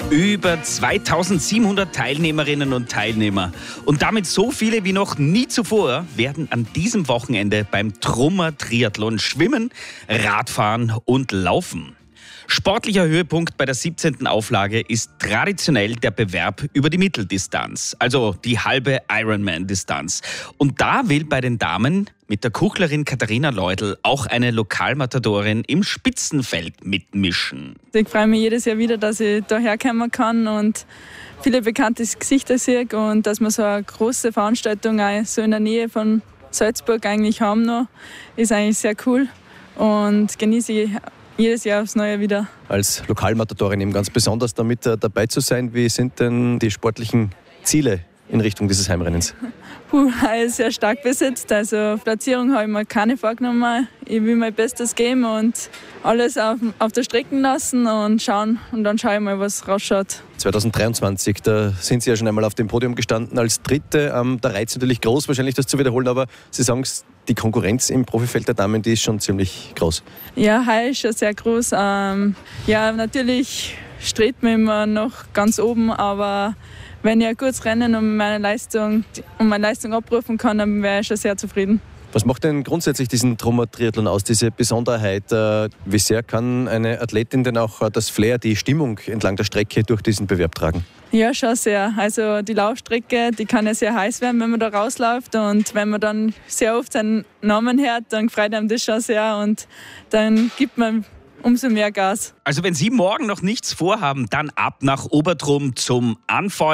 Über 2700 Teilnehmerinnen und Teilnehmer und damit so viele wie noch nie zuvor werden an diesem Wochenende beim Trummer Triathlon schwimmen, Radfahren und laufen. Sportlicher Höhepunkt bei der 17. Auflage ist traditionell der Bewerb über die Mitteldistanz, also die halbe Ironman-Distanz. Und da will bei den Damen mit der Kuchlerin Katharina Leudl auch eine Lokalmatadorin im Spitzenfeld mitmischen. Ich freue mich jedes Jahr wieder, dass ich da herkommen kann und viele bekannte Gesichter sehe und dass wir so eine große Veranstaltung auch so in der Nähe von Salzburg eigentlich haben noch, ist eigentlich sehr cool und genieße ich jedes Jahr aufs Neue wieder. Als Lokalmatadorin eben ganz besonders damit dabei zu sein. Wie sind denn die sportlichen Ziele in Richtung dieses Heimrennens? Er ist sehr stark besetzt, also Platzierung habe ich mir keine vorgenommen. Ich will mein Bestes geben und alles auf der Strecke lassen und schauen und dann schaue ich mal, was rausschaut. 2023, da sind Sie ja schon einmal auf dem Podium gestanden als Dritte. Der Reiz natürlich groß, wahrscheinlich das zu wiederholen, aber Sie sagen es, die Konkurrenz im Profifeld der Damen, die ist schon ziemlich groß. Ja, heuer ist schon sehr groß. Ja, natürlich strebt man immer noch ganz oben, aber wenn ich ein gutes Rennen und meine Leistung abrufen kann, dann wäre ich schon sehr zufrieden. Was macht denn grundsätzlich diesen Trummer Triathlon aus, diese Besonderheit? Wie sehr kann eine Athletin denn auch das Flair, die Stimmung entlang der Strecke durch diesen Bewerb tragen? Ja, schon sehr. Also die Laufstrecke, die kann ja sehr heiß werden, wenn man da rausläuft. Und wenn man dann sehr oft seinen Namen hört, dann freut einem das schon sehr und dann gibt man umso mehr Gas. Also wenn Sie morgen noch nichts vorhaben, dann ab nach Obertrum zum Anfeuern.